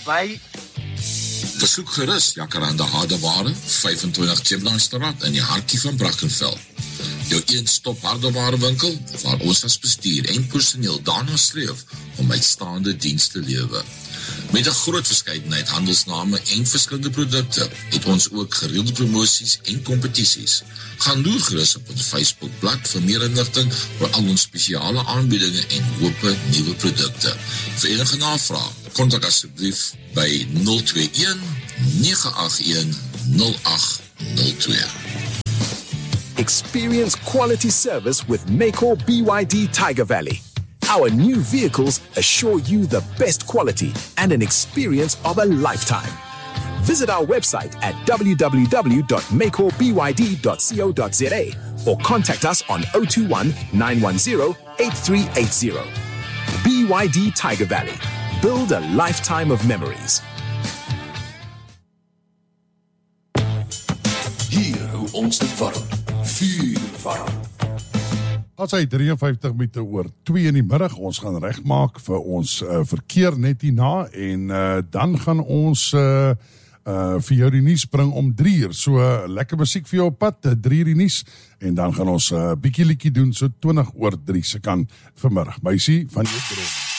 Bye. Besoek gerus Jacaranda Hardeware, 25 Chiplandstraat in die hartjie van Brackenfell. Jou een-stop hardeware winkel, waar ons as bestuur en personeel daarna streef om uitstaande diens te lewe. Met 'n groot verskeidenheid handelsname en verskillende produkte, het ons ook gereelde promosies en kompetisies. Gaan loer gerus op ons Facebookblad vir meer inligting oor al ons spesiale aanbiedinge en hoope nuwe produkte. Vir enige navraag, kontak asseblief by 021 981 0802. Experience quality service with Maycor BYD Tiger Valley. Our new vehicles assure you the best quality and an experience of a lifetime. Visit our website at www.maycorbyd.co.za or contact us on 021 910 8380. BYD Tiger Valley. Build a lifetime of memories. Hier hoe ons dit warm. Vuur warm. As hy 53 minute oor 2 in die middag, ons gaan regmaak vir ons verkeer net hierna en dan gaan ons vir jou die nuus bring om 3 uur. So lekker musiek vir jou op pad, 3 uur die nuus en dan gaan ons bietjie liedjie doen so 20 oor 3 se kan vanmiddag. Meisie van jou droom.